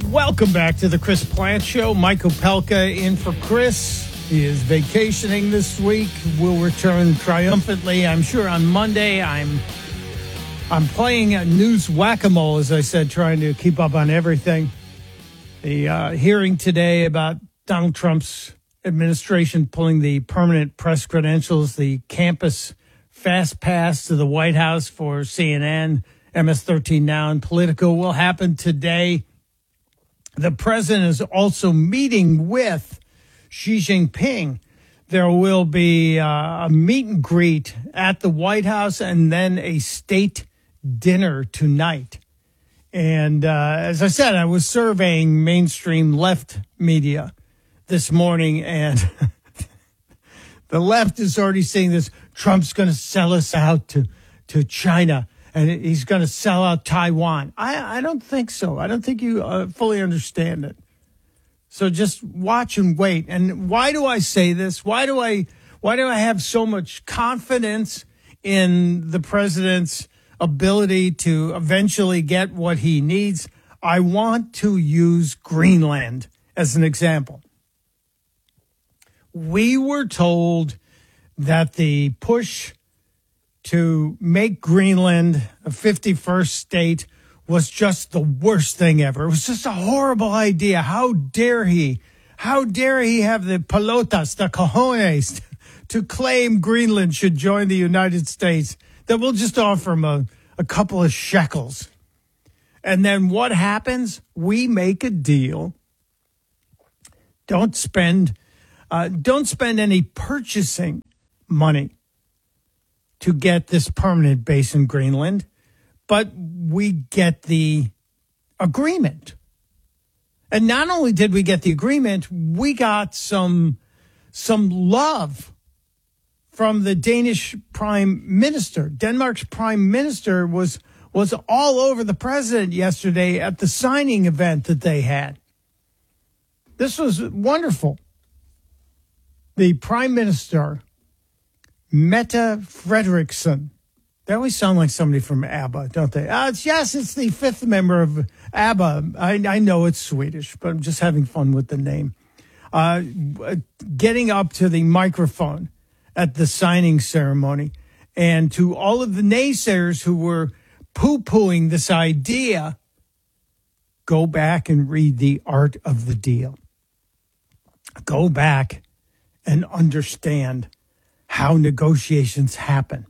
Welcome back to the Chris Plante Show. Mike Opelka in for Chris. He is vacationing this week. We'll return triumphantly, I'm sure, on Monday. I'm playing news whack-a-mole, as I said, trying to keep up on everything. The hearing today about Donald Trump's administration pulling the permanent press credentials, the campus fast pass to the White House for CNN, MS-13 Now, and Politico will happen today. The president is also meeting with Xi Jinping. There will be a meet and greet at the White House and then a state dinner tonight. And as I said, I was surveying mainstream left media this morning, and the left is already saying this. Trump's going to sell us out to China, and he's going to sell out Taiwan. I don't think so. I don't think you fully understand it. So just watch and wait. And why do I say this? Why do I have so much confidence in the president's ability to eventually get what he needs? I want to use Greenland as an example. We were told that the push to make Greenland a 51st state was just the worst thing ever. It was just a horrible idea. How dare he? How dare he have the pelotas, the cojones, to claim Greenland should join the United States, that we'll just offer him a couple of shekels. And then what happens? We make a deal. Don't spend any purchasing money to get this permanent base in Greenland, but we get the agreement. And not only did we get the agreement, we got some love from the Danish prime minister. Denmark's prime minister was all over the president yesterday at the signing event that they had. This was wonderful. The prime minister, Mette Frederiksen. They always sound like somebody from ABBA, don't they? It's the fifth member of ABBA. I know it's Swedish, but I'm just having fun with the name. Getting up to the microphone at the signing ceremony, and to all of the naysayers who were poo-pooing this idea, go back and read The Art of the Deal. Go back and understand how negotiations happen.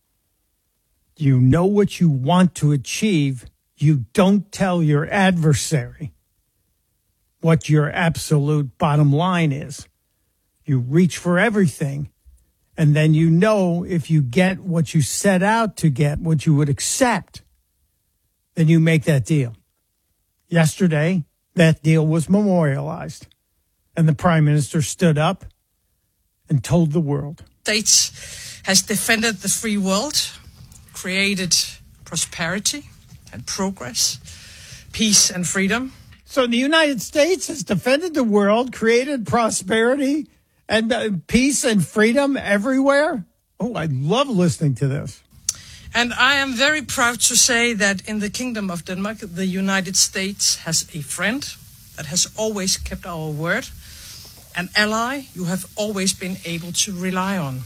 You know what you want to achieve. You don't tell your adversary what your absolute bottom line is. You reach for everything, and then you know if you get what you set out to get, what you would accept, then you make that deal. Yesterday, that deal was memorialized, and the prime minister stood up and told the world. States has defended the free world, created prosperity and progress, peace and freedom. So the United States has defended the world, created prosperity and peace and freedom everywhere? Oh, I love listening to this. And I am very proud to say that in the Kingdom of Denmark, the United States has a friend that has always kept our word, an ally you have always been able to rely on.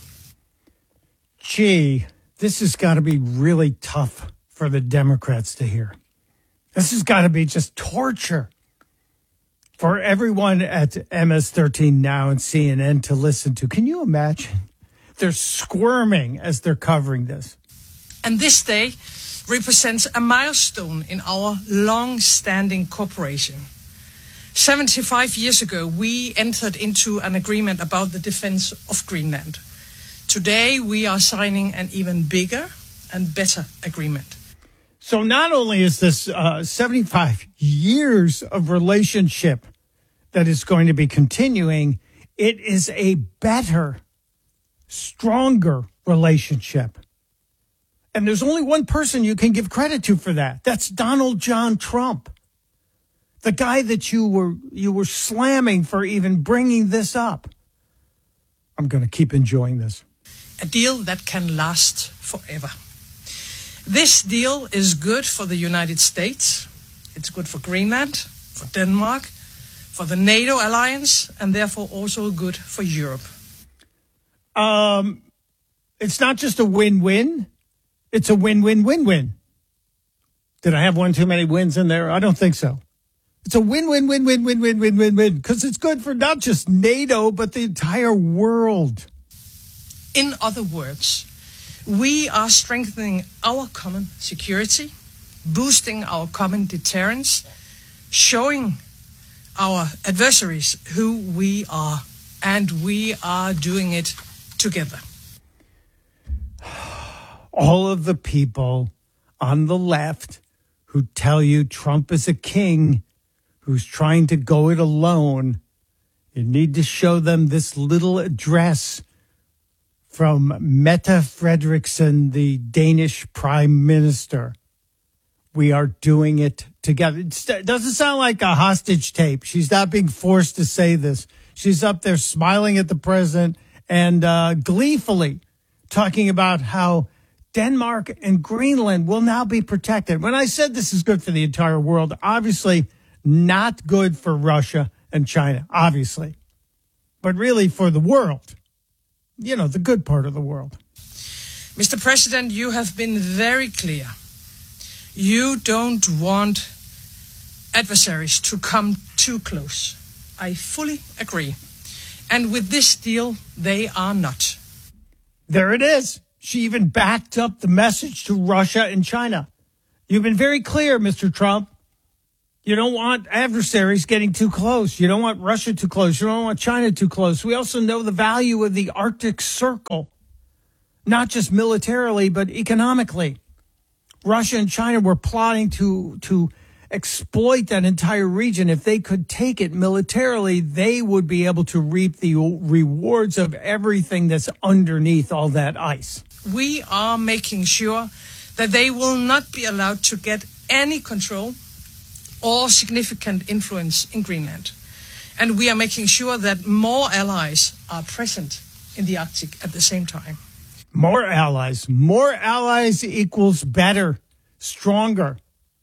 Gee, this has got to be really tough for the Democrats to hear. This has got to be just torture for everyone at MS-13 Now and CNN to listen to. Can you imagine? They're squirming as they're covering this. And this day represents a milestone in our long-standing cooperation. 75 years ago, we entered into an agreement about the defense of Greenland. Today, we are signing an even bigger and better agreement. So not only is this 75 years of relationship that is going to be continuing, it is a better, stronger relationship. And there's only one person you can give credit to for that. That's Donald John Trump, the guy that you were slamming for even bringing this up. I'm going to keep enjoying this. A deal that can last forever. This deal is good for the United States. It's good for Greenland. for Denmark, for the NATO alliance, and therefore also good for Europe. It's not just a win-win. It's a win-win-win-win. Did I have one too many wins in there? I don't think so. It's a win-win-win-win-win-win-win-win because it's good for not just NATO, but the entire world. In other words, we are strengthening our common security, boosting our common deterrence, showing our adversaries who we are, and we are doing it together. All of the people on the left who tell you Trump is a king who's trying to go it alone, you need to show them this little address from Mette Frederiksen, the Danish prime minister. We are doing it together. It doesn't sound like a hostage tape. She's not being forced to say this. She's up there smiling at the president and gleefully talking about how Denmark and Greenland will now be protected. When I said this is good for the entire world, obviously not good for Russia and China, obviously, but really for the world. You know, the good part of the world. Mr. President, you have been very clear. You don't want adversaries to come too close. I fully agree. And with this deal, they are not. There it is. She even backed up the message to Russia and China. You've been very clear, Mr. Trump. You don't want adversaries getting too close. You don't want Russia too close. You don't want China too close. We also know the value of the Arctic Circle, not just militarily, but economically. Russia and China were plotting to exploit that entire region. If they could take it militarily, they would be able to reap the rewards of everything that's underneath all that ice. We are making sure that they will not be allowed to get any control or significant influence in Greenland. And we are making sure that more allies are present in the Arctic at the same time. More allies. More allies equals better, stronger.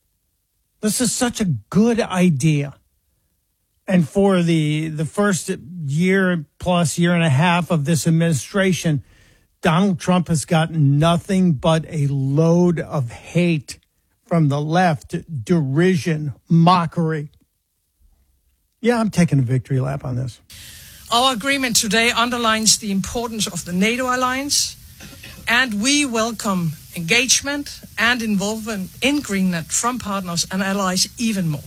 This is such a good idea. And for the first year plus year and a half of this administration, Donald Trump has gotten nothing but a load of hate from the left, derision, mockery. Yeah, I'm taking a victory lap on this. Our agreement today underlines the importance of the NATO alliance, and we welcome engagement and involvement in Greenland from partners and allies even more.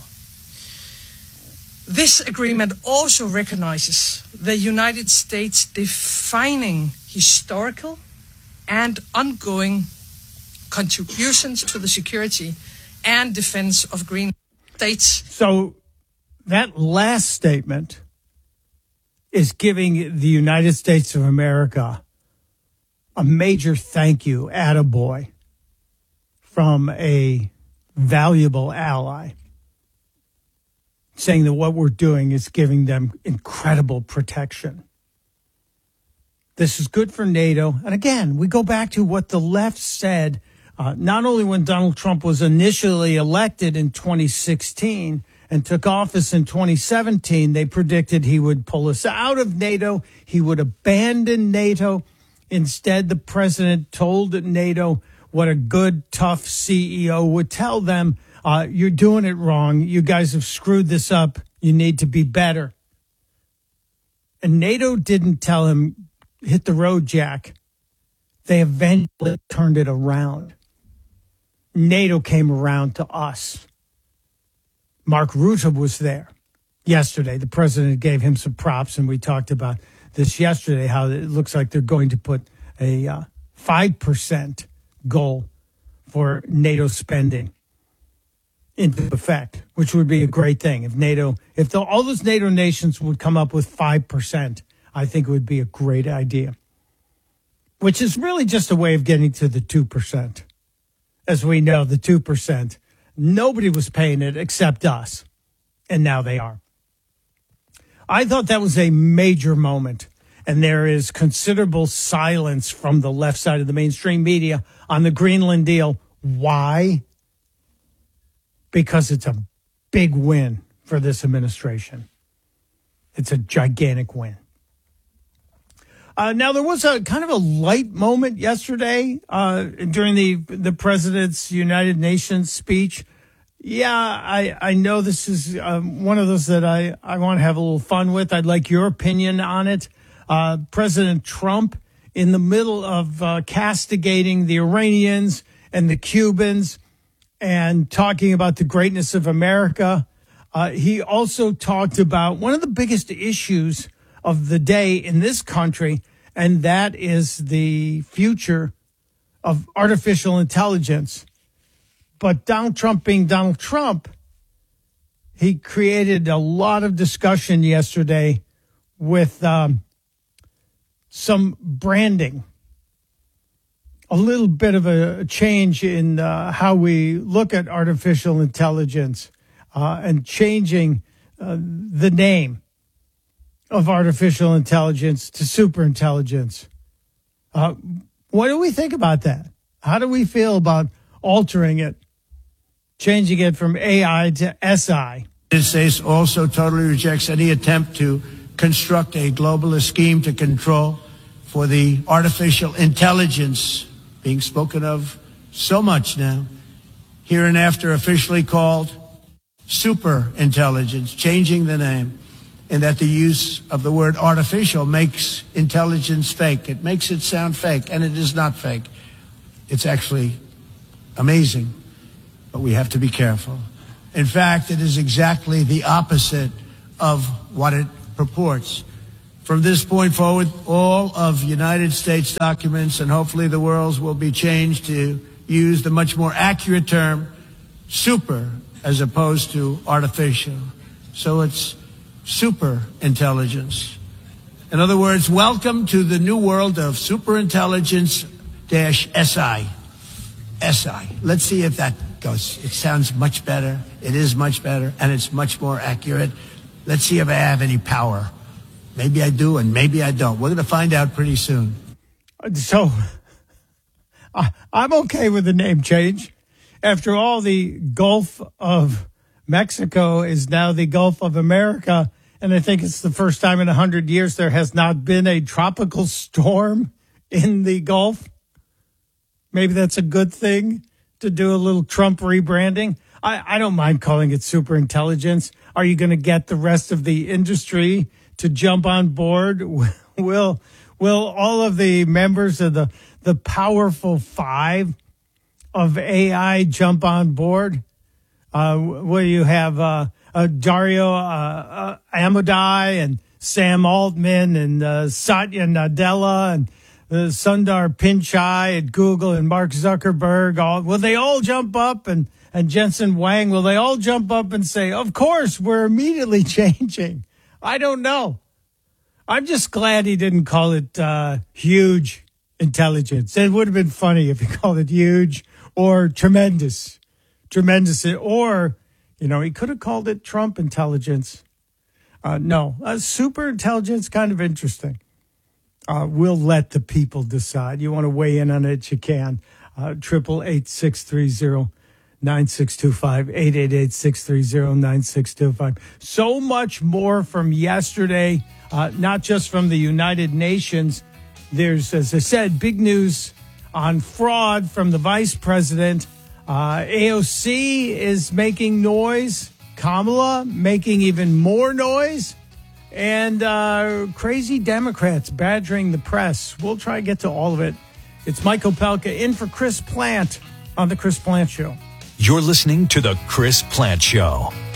This agreement also recognizes the United States defining historical and ongoing contributions to the security and defense of Greenland states. So that last statement is giving the United States of America a major thank you, attaboy, from a valuable ally, saying that what we're doing is giving them incredible protection. This is good for NATO. And again, we go back to what the left said, not only when Donald Trump was initially elected in 2016 and took office in 2017, they predicted he would pull us out of NATO. He would abandon NATO. Instead, the president told NATO what a good, tough CEO would tell them. You're doing it wrong. You guys have screwed this up. You need to be better. And NATO didn't tell him, hit the road, Jack. They eventually turned it around. NATO came around to us. Mark Rutte was there yesterday. The president gave him some props, and we talked about this yesterday, how it looks like they're going to put a 5% goal for NATO spending into effect, which would be a great thing. If all those NATO nations would come up with 5%, I think it would be a great idea, which is really just a way of getting to the 2%. As we know, the 2%, nobody was paying it except us, and now they are. I thought that was a major moment, and there is considerable silence from the left side of the mainstream media on the Greenland deal. Why? Because it's a big win for this administration. It's a gigantic win. Now, there was a kind of a light moment yesterday during the president's United Nations speech. Yeah, I know this is one of those that I want to have a little fun with. I'd like your opinion on it. President Trump, in the middle of castigating the Iranians and the Cubans and talking about the greatness of America, he also talked about one of the biggest issues of the day in this country, and that is the future of artificial intelligence. But Donald Trump being Donald Trump, he created a lot of discussion yesterday with some branding, a little bit of a change in how we look at artificial intelligence and changing the name of artificial intelligence to superintelligence. What do we think about that? How do we feel about altering it, changing it from AI to SI? The United States also totally rejects any attempt to construct a globalist scheme to control for the artificial intelligence being spoken of so much now, hereinafter officially called super intelligence, changing the name, and that the use of the word artificial makes intelligence fake. It makes it sound fake, and it is not fake. It's actually amazing, but we have to be careful. In fact, it is exactly the opposite of what it purports. From this point forward, all of United States documents and hopefully the world's will be changed to use the much more accurate term super as opposed to artificial. So it's super intelligence. In other words, welcome to the new world of superintelligence-SI. SI. Let's see if that goes. It sounds much better. It is much better, and it's much more accurate. Let's see if I have any power. Maybe I do, and maybe I don't. We're going to find out pretty soon. So I'm okay with the name change. After all, the Gulf of Mexico is now the Gulf of America, and I think it's the first time in 100 years there has not been a tropical storm in the Gulf. Maybe that's a good thing to do a little Trump rebranding. I don't mind calling it super intelligence. Are you going to get the rest of the industry to jump on board? Will all of the members of the powerful five of AI jump on board? Will you have Dario Amodei and Sam Altman and Satya Nadella and Sundar Pichai at Google and Mark Zuckerberg? Will they all jump up and Jensen Huang, will they all jump up and say, of course, we're immediately changing? I don't know. I'm just glad he didn't call it huge intelligence. It would have been funny if he called it huge or tremendous, or, he could have called it Trump intelligence. No, super intelligence, kind of interesting. We'll let the people decide. You want to weigh in on it, you can. 888-630-9625, 888-630-9625. So much more from yesterday, not just from the United Nations. There's, as I said, big news on fraud from the vice president. AOC is making noise. Kamala making even more noise. And crazy Democrats badgering the press. We'll try to get to all of it. It's Mike Opelka in for Chris Plant on The Chris Plant Show. You're listening to The Chris Plant Show.